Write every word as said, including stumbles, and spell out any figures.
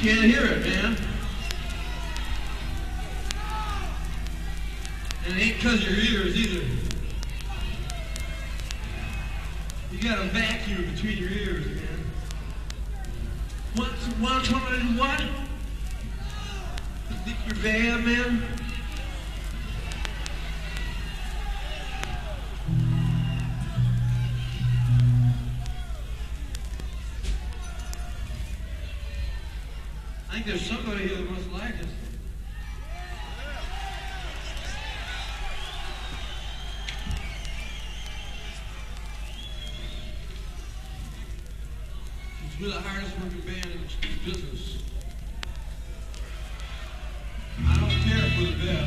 Can't hear it, man. And it ain't because of your ears either. You got a vacuum between your ears, man. What? What? What? What? You think you're bad, man? I think there's somebody here that must like us. We're the hardest working band in the business. I don't care if we're the best.